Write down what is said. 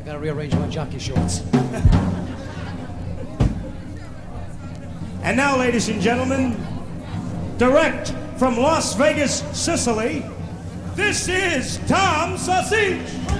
gotta rearrange my jockey shorts. And now, ladies and gentlemen, direct from Las Vegas, Sicily, this is Tom Sausage.